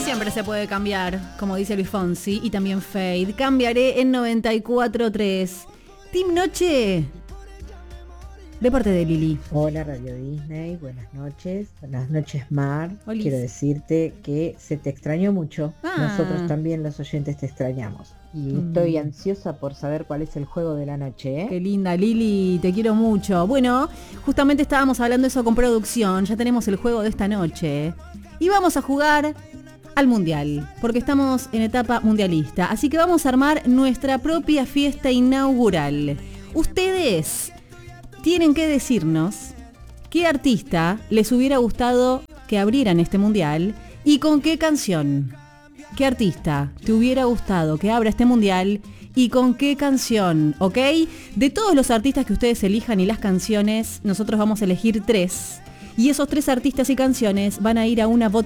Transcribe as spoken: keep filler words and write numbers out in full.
Siempre se puede cambiar, como dice Luis Fonsi, y también Fade. Cambiaré en noventa y cuatro tres. Team Noche, de parte de Lili. Hola Radio Disney, buenas noches. Buenas noches Mar. Olis. Quiero decirte que se te extrañó mucho. Ah. Nosotros también los oyentes te extrañamos. Y Mm. estoy ansiosa por saber cuál es el juego de la noche, ¿eh? Qué linda, Lili, te quiero mucho. Bueno, justamente estábamos hablando eso con producción, ya tenemos el juego de esta noche. Y vamos a jugar al Mundial, porque estamos en etapa mundialista. Así que vamos a armar nuestra propia fiesta inaugural. Ustedes tienen que decirnos qué artista les hubiera gustado que abrieran este Mundial y con qué canción. ¿Qué artista te hubiera gustado que abra este Mundial y con qué canción? ¿Ok? De todos los artistas que ustedes elijan y las canciones, nosotros vamos a elegir tres. Y esos tres artistas y canciones van a ir a una votación